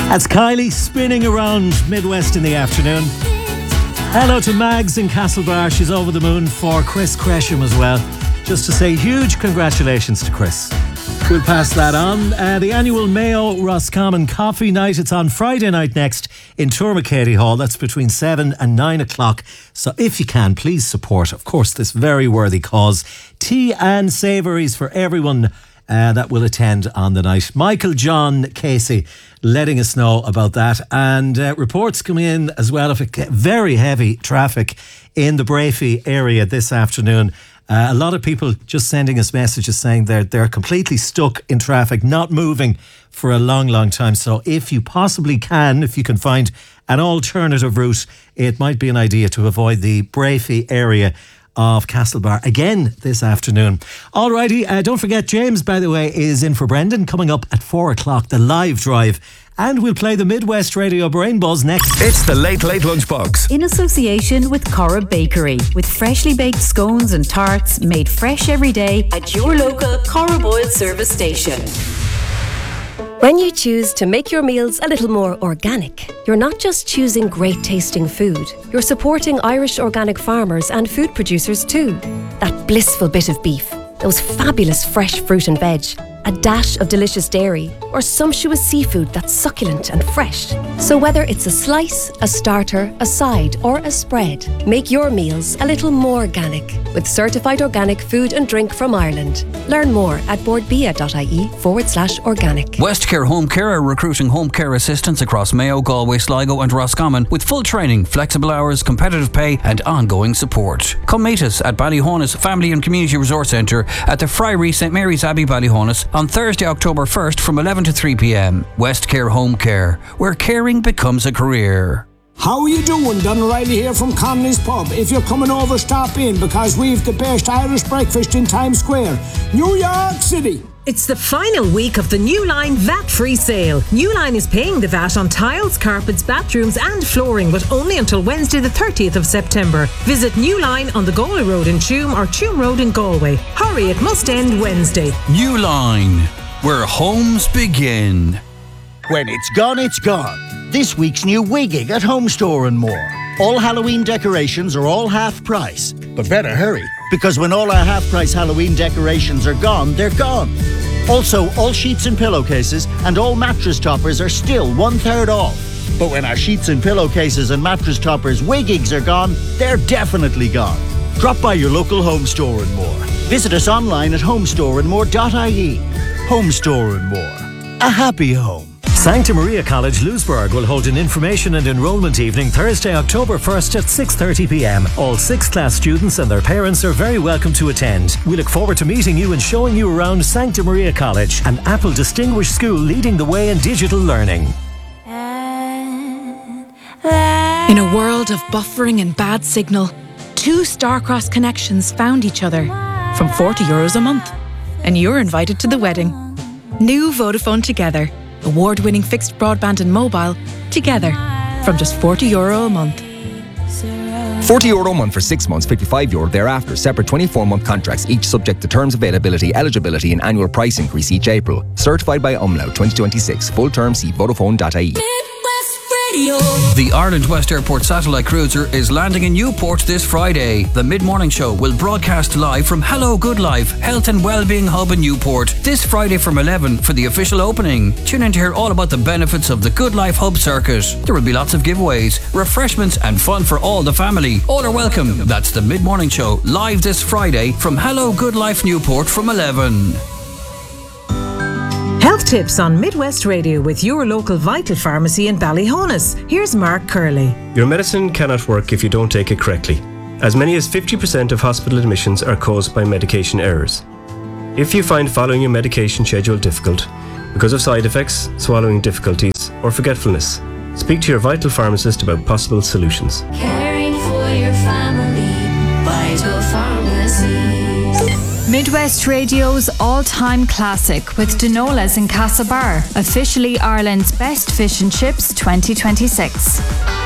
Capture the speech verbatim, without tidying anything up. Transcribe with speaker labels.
Speaker 1: That's Kylie spinning around Midwest in the afternoon. Hello to Mags in Castlebar. She's over the moon for Chris Cresham as well. Just to say huge congratulations to Chris. We'll pass that on. Uh, the annual Mayo Roscommon Coffee Night. It's on Friday night next in Tourmacady Hall. That's between seven and nine o'clock. So if you can, please support, of course, this very worthy cause. Tea and savouries for everyone Uh, that will attend on the night. Michael John Casey letting us know about that, and uh, reports coming in as well of a very heavy traffic in the Brafey area this afternoon. Uh, a lot of people just sending us messages saying they're, they're completely stuck in traffic, not moving for a long, long time. So if you possibly can, if you can find an alternative route, it might be an idea to avoid the Brafey area of Castlebar again this afternoon. Alrighty, uh, don't forget James, by the way, is in for Brendan coming up at four o'clock, the live drive. And we'll play the Midwest Radio Brain Buzz next.
Speaker 2: It's the Late Late Lunchbox.
Speaker 3: In association with Corra Bakery, with freshly baked scones and tarts made fresh every day at your local Corra Boyle service station.
Speaker 4: When you choose to make your meals a little more organic, you're not just choosing great tasting food, you're supporting Irish organic farmers and food producers too. That blissful bit of beef, those fabulous fresh fruit and veg, a dash of delicious dairy, or sumptuous seafood that's succulent and fresh. So whether it's a slice, a starter, a side, or a spread, make your meals a little more organic with certified organic food and drink from Ireland. Learn more at boardbia.ie forward slash organic.
Speaker 5: Westcare Home Care are recruiting home care assistants across Mayo, Galway, Sligo and Roscommon with full training, flexible hours, competitive pay and ongoing support. Come meet us at Ballyhonus Family and Community Resort Centre at the Friary St Mary's Abbey, Ballyhonus on Thursday, October first from eleven to three p.m. Westcare Home Care, where caring becomes a career.
Speaker 6: How are you doing? Don O'Reilly here from Connolly's Pub. If you're coming over, stop in because we've the best Irish breakfast in Times Square, New York City.
Speaker 7: It's the final week of the New Line V A T-free sale. New Line is paying the V A T on tiles, carpets, bathrooms and flooring, but only until Wednesday the thirtieth of September. Visit New Line on the Galway Road in Tuam or Tuam Road in Galway. Hurry, it must end Wednesday.
Speaker 5: New Line, where homes begin.
Speaker 8: When it's gone, it's gone. This week's new Wigging at Home Store and More. All Halloween decorations are all half price. But better hurry, because when all our half price Halloween decorations are gone, they're gone. Also, all sheets and pillowcases and all mattress toppers are still one third off. But when our sheets and pillowcases and mattress toppers Wiggings are gone, they're definitely gone. Drop by your local Home Store and More. Visit us online at homestore and more dot I E. Home Store and More. A happy home.
Speaker 1: Sancta Maria College, Lewisburg will hold an information and enrolment evening Thursday, October first at six thirty p.m. All sixth class students and their parents are very welcome to attend. We look forward to meeting you and showing you around Sancta Maria College, an Apple distinguished school leading the way in digital learning.
Speaker 9: In a world of buffering and bad signal, two Starcross connections found each other from forty euros a month. And you're invited to the wedding. New Vodafone Together. Award-winning fixed broadband and mobile together from just forty euro a month.
Speaker 10: forty euro a month for six months, fifty-five euro thereafter. Separate twenty-four month contracts, each subject to terms, availability, eligibility and annual price increase each April. Certified by Umlaut twenty twenty-six. Full term, see Vodafone dot I E.
Speaker 5: The Ireland West Airport satellite cruiser is landing in Newport this Friday. The mid-morning show will broadcast live from Hello Good Life, Health and Wellbeing Hub in Newport this Friday from eleven for the official opening. Tune in to hear all about the benefits of the Good Life Hub circuit. There will be lots of giveaways, refreshments and fun for all the family. All are welcome. That's the mid-morning show live this Friday from Hello Good Life Newport from eleven.
Speaker 7: Health tips on Midwest Radio with your local Vital Pharmacy in Ballyhonus. Here's Mark Curley.
Speaker 11: Your medicine cannot work if you don't take it correctly. As many as fifty percent of hospital admissions are caused by medication errors. If you find following your medication schedule difficult because of side effects, swallowing difficulties or forgetfulness, speak to your Vital Pharmacist about possible solutions.
Speaker 12: Caring for your family, Vital Pharmacy.
Speaker 13: Midwest Radio's all-time classic with Denola's in Castlebar, officially Ireland's best fish and chips twenty twenty-six.